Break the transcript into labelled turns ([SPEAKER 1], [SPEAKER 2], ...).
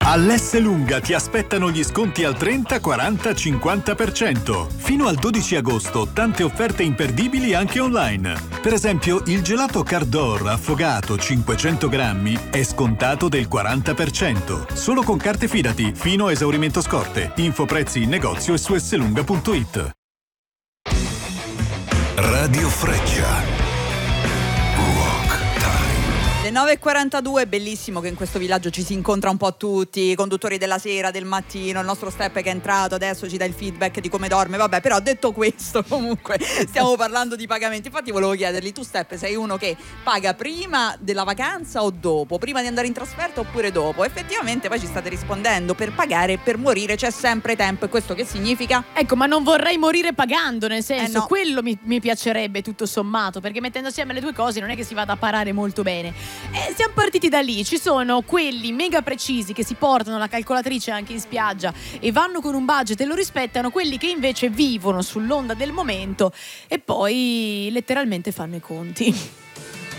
[SPEAKER 1] All'Esselunga ti aspettano gli sconti al 30, 40, 50%. Fino al 12 agosto tante offerte imperdibili anche online. Per esempio, il gelato Cardor affogato 500 grammi è scontato del 40%. Solo con carte Fidati, fino a esaurimento scorte. Info prezzi in negozio e su esselunga.it.
[SPEAKER 2] Radio Freccia.
[SPEAKER 3] Le 9.42, bellissimo che in questo villaggio ci si incontra un po' tutti, i conduttori della sera, del mattino, il nostro Step che è entrato, adesso ci dà il feedback di come dorme, vabbè, però detto questo comunque stiamo parlando di pagamenti. Infatti volevo chiedergli, tu Step sei uno che paga prima della vacanza o dopo, prima di andare in trasferta oppure dopo? Effettivamente poi ci state rispondendo, per pagare e per morire c'è sempre tempo, e questo che significa?
[SPEAKER 4] Ecco, ma non vorrei morire pagando, nel senso,
[SPEAKER 3] no.
[SPEAKER 4] quello mi piacerebbe tutto sommato, perché mettendo assieme le due cose non è che si vada a parare molto bene. Siamo partiti da lì, ci sono quelli mega precisi che si portano la calcolatrice anche in spiaggia e vanno con un budget e lo rispettano, quelli che invece vivono sull'onda del momento e poi letteralmente fanno i conti.